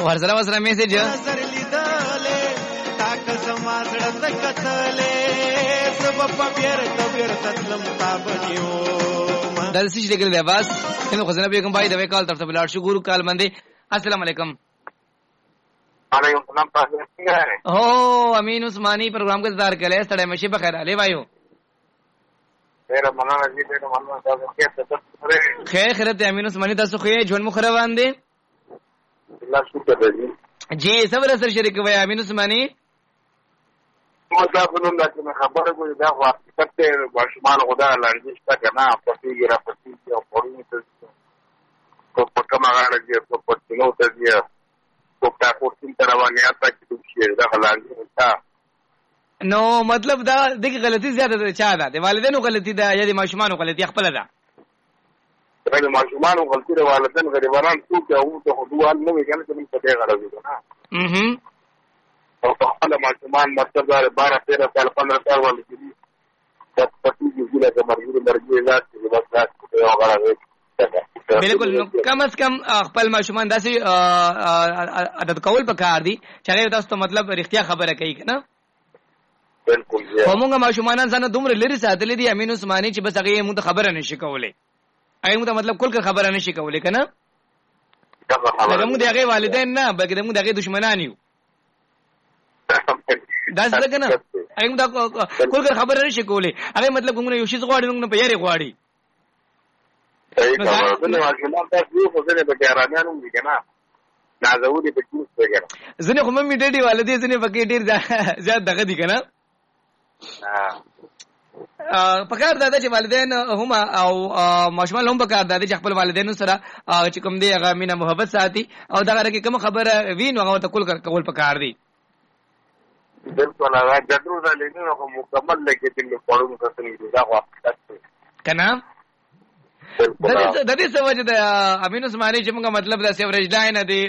ورسره میسج نظر لیدلې تاک زما زړه ته کتلې سبب بیر تسلم تابنیو دا سیج لګل دی بس نو خزانه بیگم بھائی دا کال طرف ته بلار شکر کال باندې السلام علیکم علیکم السلام تاسو څنګه او امین عثماني پروګرام کې انتظار کړل ستړی مشي په خیر علي بھائیو ډیر مننه دي ډیر مننه تاسو کې څه خیر خیرت امین عثماني تاسو خو یې ژوند مخره باندې الله شکر دی جی صبر سره شریک وای امین عثماني نو تاسو نن دا خبره کوي دا وخت ته ماشومان خدا لړځي شته کنه پټیږي را پټیږي او پړونی ته په کومه غاړه کې په پټینو ته دی په تاسو تر باندې اته چې شي دا لړځي تا نو مطلب دا دغه غلطي زیاته ده چا ده د والدینو غلطي ده یا د ماشومانو غلطي خپل ده د ماشومانو غلطي د والدین غریبانان څوک او ته خدوال نه وي کنه چې په دې غلطي ده نه او خپل ماشومان مطلب دا 12 13 سال 15 سال ولې دي د پټیږي چې د مرګ علاج کې بس دا یو غلطي بالکل نو کم از کم خپل ماشومان داسې عادت کول پکار دي چې تاسو ته مطلب رښتیا خبره کوي کنه بالکل همغه ماشومان ځنه دومره لري ساتلې دي امین عثماني چې بس هغه موږ خبره نشي کولای هغه موږ مطلب کول خبره نشي کولای کنه هغه موږ دغه والدین نه بلکې موږ دغه دشمنان یو دا څنګه نه هغه موږ کول خبره نشي کولای هغه مطلب موږ یو شی غواړي موږ په یاري غواړي صحیح کار دی ماشومان تاسو خو ځنه به ګرانانو دي کنه نازوري په څه وګره ځنه خو مې ډېډي والدې ځنه پکې ډېر زیات دغه دي کنه پکار دادا چې والدین هم او ماشومان هم پکار دادا چې خپل والدینو سره چې کوم دی هغه مینا محبت ساتي او دا غره کې کوم خبره وین هغه ته کول پکار دی بالکل هغه جدرو دا لینو کوم مکمل لګې چې په اړه څه دا واقعي کنه د دې سوجه د امین عثماني چې موږ مطلب د سیوریج لاین دی